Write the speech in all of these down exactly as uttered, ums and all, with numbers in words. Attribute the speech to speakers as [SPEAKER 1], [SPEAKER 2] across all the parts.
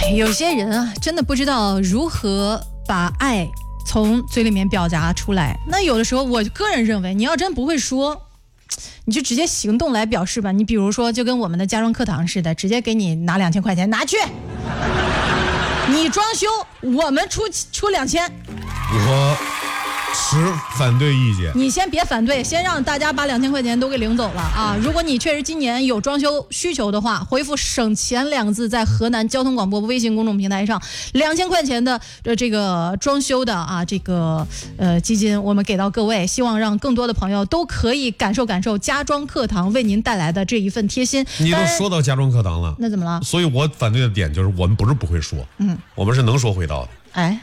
[SPEAKER 1] 哎，有些人啊，真的不知道如何把爱从嘴里面表达出来。那有的时候，我个人认为，你要真不会说，你就直接行动来表示吧。你比如说，就跟我们的家装课堂似的，直接给你拿两千块钱，拿去。你装修，我们出出两千。
[SPEAKER 2] 我持反对意见。
[SPEAKER 1] 你先别反对，先让大家把两千块钱都给领走了啊！如果你确实今年有装修需求的话，回复“省钱”两个字，在河南交通广播微信公众平台上，两千块钱的呃这个装修的啊这个呃基金，我们给到各位，希望让更多的朋友都可以感受感受家装课堂为您带来的这一份贴心。
[SPEAKER 2] 你都说到家装课堂了，
[SPEAKER 1] 那怎么了？
[SPEAKER 2] 所以我反对的点就是，我们不是不会说，嗯，我们是能说会道的。
[SPEAKER 1] 哎。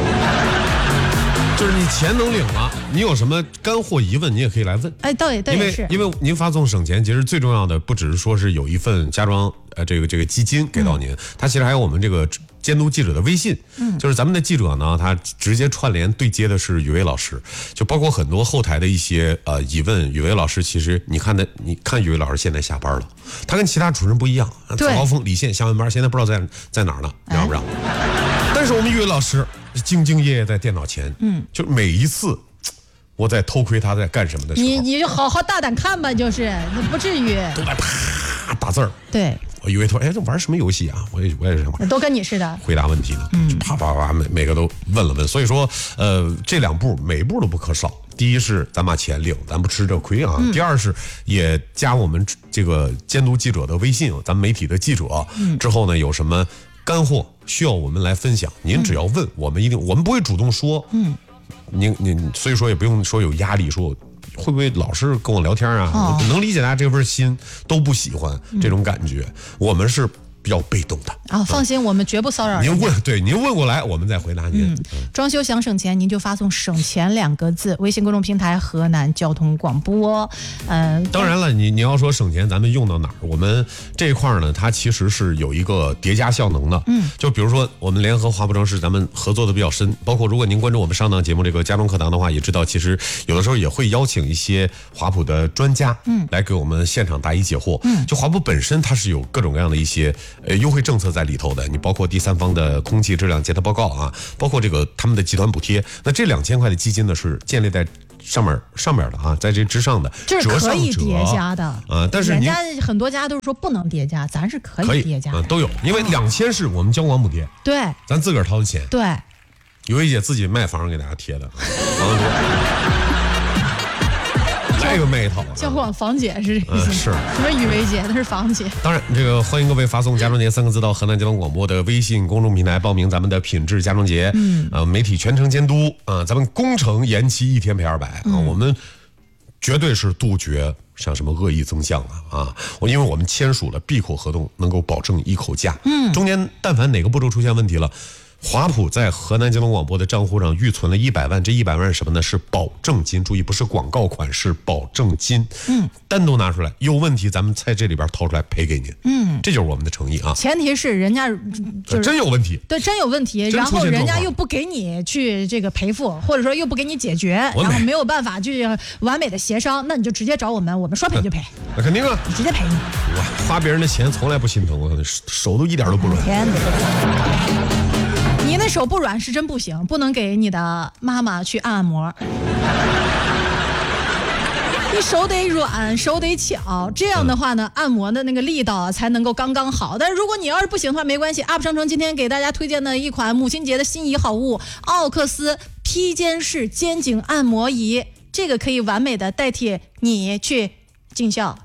[SPEAKER 2] 就是你钱能领了，你有什么干货疑问，你也可以来问。
[SPEAKER 1] 哎，倒也倒也是，
[SPEAKER 2] 因为因为您发送省钱，其实最重要的不只是说是有一份家装呃这个这个基金给到您，嗯、它其实还有我们这个监督记者的微信，嗯，就是咱们的记者呢，他直接串联对接的是雨薇老师，就包括很多后台的一些呃疑问，雨薇老师其实你看的，你看雨薇老师现在下班了，他跟其他主任不一样，早高峰、李现下完班，现在不知道在在哪儿呢，你知道不知道？哎、但是我们雨薇老师。兢兢业业在电脑前，嗯，就每一次我在偷窥他在干什么的时候，
[SPEAKER 1] 你你就好好大胆看吧，就是不至于
[SPEAKER 2] 都在啪打字儿。
[SPEAKER 1] 对，
[SPEAKER 2] 我以为说，哎，这玩什么游戏啊？我也我也是玩，
[SPEAKER 1] 都跟你似的，
[SPEAKER 2] 回答问题呢，嗯，啪啪啪，每每个都问了问。所以说，呃，这两步每一步都不可少。第一是咱把钱领，咱不吃这亏啊。嗯、第二是也加我们这个监督记者的微信，咱们媒体的记者，嗯、之后呢有什么干货需要我们来分享，您只要问，嗯、我们一定，我们不会主动说，嗯，您您所以说也不用说有压力，说会不会老是跟我聊天啊？哦、我能理解大家这份心都不喜欢这种感觉，嗯、我们是比较被动的
[SPEAKER 1] 啊，放心，嗯、我们绝不骚扰人。
[SPEAKER 2] 您问，对，您问过来，我们再回答您。
[SPEAKER 1] 嗯嗯、装修想省钱，您就发送“省钱”两个字，微信公众平台河南交通广播。嗯、呃，
[SPEAKER 2] 当然了，你你要说省钱，咱们用到哪儿？我们这一块呢，它其实是有一个叠加效能的。嗯，就比如说我们联合华普装饰，咱们合作的比较深，包括如果您关注我们上档节目这个家装课堂的话，也知道其实有的时候也会邀请一些华普的专家，嗯，来给我们现场答疑解惑。嗯，就华普本身它是有各种各样的一些呃优惠政策在里头的，你包括第三方的空气质量监测报告啊，包括这个他们的集团补贴，那这两千块的基金呢是建立在上面上面的啊，在这之上的，
[SPEAKER 1] 就是可以叠加的
[SPEAKER 2] 啊，但是
[SPEAKER 1] 人家很多家都是说不能叠加，咱是可以叠加的，
[SPEAKER 2] 啊、都有，因为两千是我们交广补贴，
[SPEAKER 1] 对，
[SPEAKER 2] 咱自个儿掏的钱，
[SPEAKER 1] 对，
[SPEAKER 2] 有一姐自己卖房上给大家贴的，房子多。这个卖一套，
[SPEAKER 1] 交广房姐是这意思、
[SPEAKER 2] 嗯、是
[SPEAKER 1] 什么雨薇姐，那是房姐。
[SPEAKER 2] 当然，这个欢迎各位发送“家装节”三个字到河南交通广播的微信公众平台报名咱们的品质家装节。嗯，呃，媒体全程监督啊、呃，咱们工程延期一天赔二百啊，我们绝对是杜绝像什么恶意增项啊啊！我因为我们签署了闭口合同，能够保证一口价。嗯，中间但凡哪个步骤出现问题了。华普在河南交通广播的账户上预存了一百万，这一百万是什么呢？是保证金。注意，不是广告款，是保证金。嗯，单独拿出来，有问题咱们在这里边掏出来赔给您。嗯，这就是我们的诚意啊。
[SPEAKER 1] 前提是人家就是
[SPEAKER 2] 真有问题，
[SPEAKER 1] 对，真有问题，然后人家又不给你去这个赔付，或者说又不给你解决，然后没有办法去完美的协商，那你就直接找我们，我们说赔就赔。
[SPEAKER 2] 那肯定啊，
[SPEAKER 1] 直接赔你。
[SPEAKER 2] 我花别人的钱从来不心疼，我可能手都一点都不软。
[SPEAKER 1] 天哪！你那手不软是真不行，不能给你的妈妈去按按摩。你手得软，手得巧，这样的话呢，按摩的那个力道才能够刚刚好。但是如果你要是不行的话，没关系。U P 商城今天给大家推荐的一款母亲节的心仪好物——奥克斯披肩式肩颈按摩仪，这个可以完美的代替你去尽孝。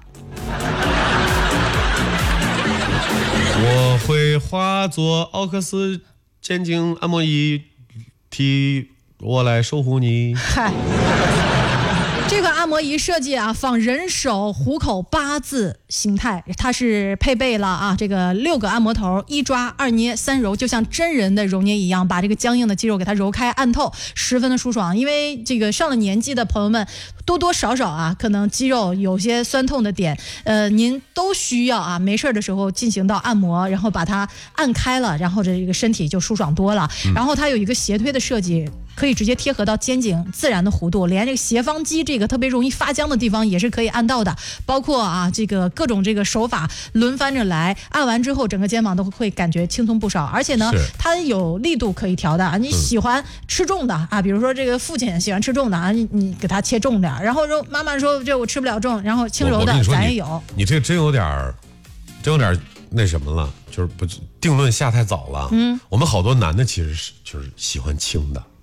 [SPEAKER 2] 我会化作奥克斯肩颈按摩仪，替我来守护你。
[SPEAKER 1] 嗨，这款按摩仪设计啊，仿人手虎口八字形态，它是配备了啊这个六个按摩头，一抓二捏三揉，就像真人的揉捏一样，把这个僵硬的肌肉给它揉开按透，十分的舒爽。因为这个上了年纪的朋友们多多少少啊，可能肌肉有些酸痛的点，呃，您都需要啊，没事的时候进行到按摩，然后把它按开了，然后这个身体就舒爽多了。嗯、然后它有一个斜推的设计，可以直接贴合到肩颈自然的弧度，连这个斜方肌这个特别容易发僵的地方也是可以按到的。包括啊，这个各种这个手法轮番着来，按完之后整个肩膀都会感觉轻松不少。而且呢，它有力度可以调的，你喜欢吃重的啊，比如说这个父亲喜欢吃重的啊，你你给他切重点，然后说妈妈说这我吃不了重，然后轻柔的咱也有。
[SPEAKER 2] 你这真有点真有点那什么了，就是不定论下太早了。嗯，我们好多男的其实是就是喜欢轻的。